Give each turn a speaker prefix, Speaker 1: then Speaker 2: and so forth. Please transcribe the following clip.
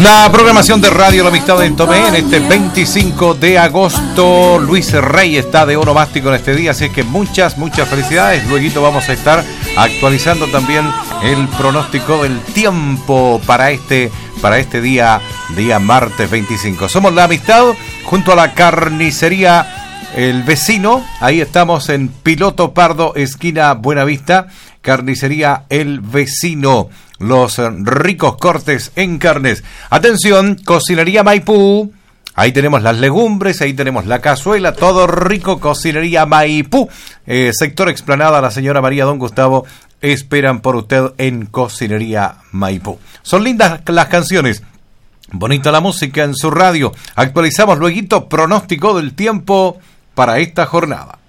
Speaker 1: La programación de Radio La Amistad en Tomé en este 25 de agosto. Luis Rey está de onomástico en este día, así es que muchas felicidades. Luego vamos a estar actualizando también el pronóstico del tiempo para este día martes 25. Somos La Amistad junto a la carnicería El Vecino. Ahí estamos en Piloto Pardo, esquina Buenavista. Carnicería El Vecino. Los ricos cortes en carnes. Atención, Cocinería Maipú. Ahí tenemos las legumbres, ahí tenemos la cazuela, todo rico. Cocinería Maipú. Sector Explanada, la señora María, don Gustavo, esperan por usted en Cocinería Maipú. Son lindas las canciones, bonita la música en su radio. Actualizamos lueguito pronóstico del tiempo para esta jornada.